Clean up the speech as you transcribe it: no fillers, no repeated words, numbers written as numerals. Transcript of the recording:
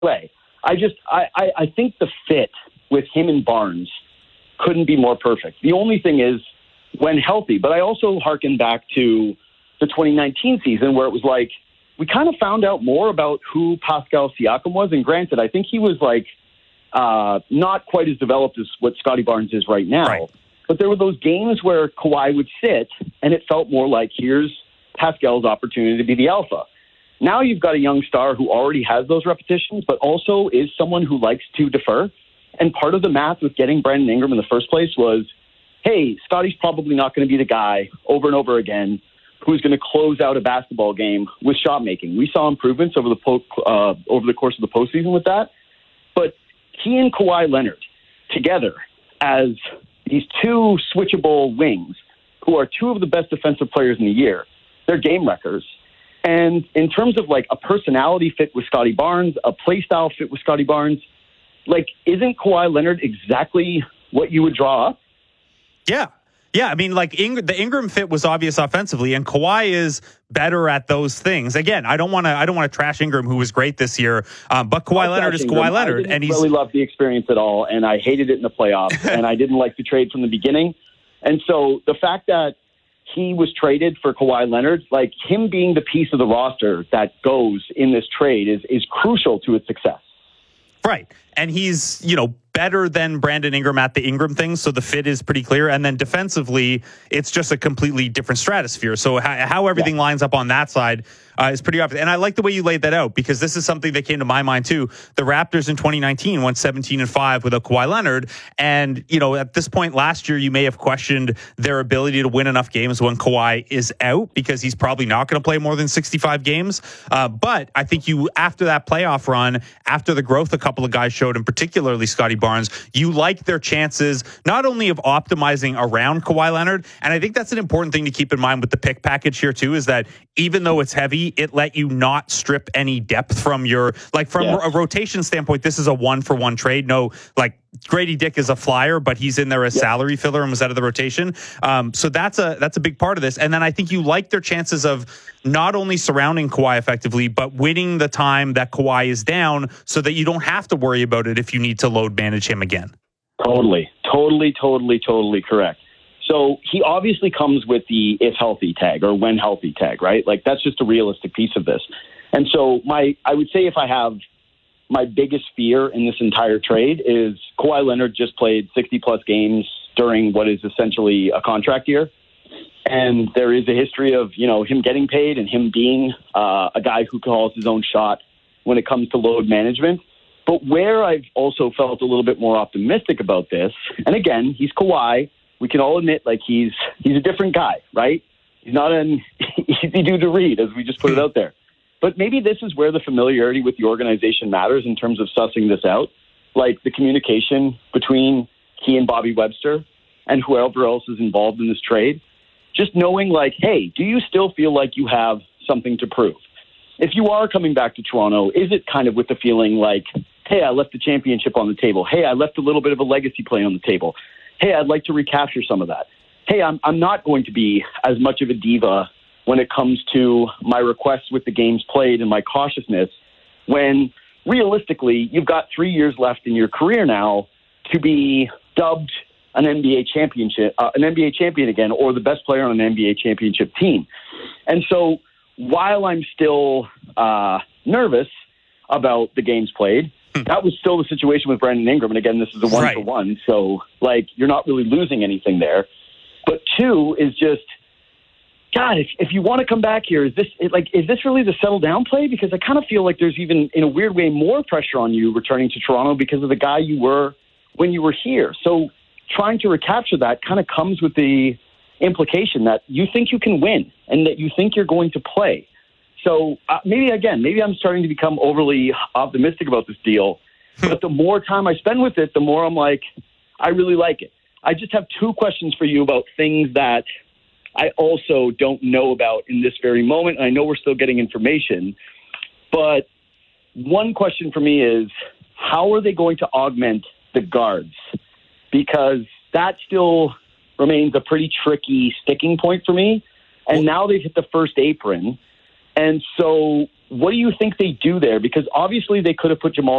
way. I think the fit with him and Barnes couldn't be more perfect. The only thing is when healthy, but I also harken back to the 2019 season where it was like we kind of found out more about who Pascal Siakam was. And granted, I think he was like not quite as developed as what Scotty Barnes is right now. Right. But there were those games where Kawhi would sit and it felt more like here's Pascal's opportunity to be the alpha. Now you've got a young star who already has those repetitions, but also is someone who likes to defer. And part of the math with getting Brandon Ingram in the first place was, hey, Scotty's probably not going to be the guy over and over again who's going to close out a basketball game with shot making. We saw improvements over the course of the postseason with that. But he and Kawhi Leonard together as these two switchable wings who are two of the best defensive players in the year, they're game wreckers. And in terms of like a personality fit with Scotty Barnes, a play style fit with Scotty Barnes, like isn't Kawhi Leonard exactly what you would draw up? Yeah. Yeah, I mean, like the Ingram fit was obvious offensively, and Kawhi is better at those things. Again, I don't want to trash Ingram, who was great this year, but Kawhi Leonard is Kawhi Leonard, and he's really loved the experience at all, and I hated it in the playoffs, and I didn't like the trade from the beginning, and so the fact that he was traded for Kawhi Leonard, like him being the piece of the roster that goes in this trade is crucial to its success. Right, and he's better than Brandon Ingram at the Ingram thing, so the fit is pretty clear. And then defensively, it's just a completely different stratosphere. So how everything lines up on that side is pretty obvious. And I like the way you laid that out, because this is something that came to my mind too. The Raptors in 2019 went 17-5 without Kawhi Leonard. And, at this point last year, you may have questioned their ability to win enough games when Kawhi is out, because he's probably not going to play more than 65 games. But I think after that playoff run, after the growth a couple of guys showed, and particularly Scotty Barnes, you like their chances not only of optimizing around Kawhi Leonard, and I think that's an important thing to keep in mind with the pick package here too, is that even though it's heavy, it let you not strip any depth from your, a rotation standpoint, this is a 1-for-1 trade. No, Grady Dick is a flyer, but he's in there as salary filler and was out of the rotation. So that's a big part of this. And then I think you like their chances of not only surrounding Kawhi effectively, but winning the time that Kawhi is down so that you don't have to worry about it if you need to load manage him again. Totally correct. So he obviously comes with the if healthy tag or when healthy tag, right? Like that's just a realistic piece of this. And so I would say if I have my biggest fear in this entire trade is Kawhi Leonard just played 60-plus games during what is essentially a contract year. And there is a history of, him getting paid and him being a guy who calls his own shot when it comes to load management. But where I've also felt a little bit more optimistic about this, and again, he's Kawhi. We can all admit, he's a different guy, right? He's not an easy dude to read, as we just put it out there. But maybe this is where the familiarity with the organization matters in terms of sussing this out, like the communication between he and Bobby Webster and whoever else is involved in this trade. Just knowing, hey, do you still feel like you have something to prove? If you are coming back to Toronto, is it kind of with the feeling hey, I left the championship on the table. Hey, I left a little bit of a legacy play on the table. Hey, I'd like to recapture some of that. Hey, I'm not going to be as much of a diva when it comes to my requests with the games played and my cautiousness, when realistically you've got 3 years left in your career now to be dubbed an NBA champion again, or the best player on an NBA championship team. And so while I'm still nervous about the games played, that was still the situation with Brandon Ingram. And again, this is a 1-for-1. So you're not really losing anything there. But two is just, God, if you want to come back here, is this really the settle down play? Because I kind of feel like there's even, in a weird way, more pressure on you returning to Toronto because of the guy you were when you were here. So trying to recapture that kind of comes with the implication that you think you can win and that you think you're going to play. So maybe I'm starting to become overly optimistic about this deal. But the more time I spend with it, the more I'm like, I really like it. I just have two questions for you about things that I also don't know about in this very moment. I know we're still getting information, but one question for me is, how are they going to augment the guards? Because that still remains a pretty tricky sticking point for me. And now they've hit the first apron. And so what do you think they do there? Because obviously they could have put Jamal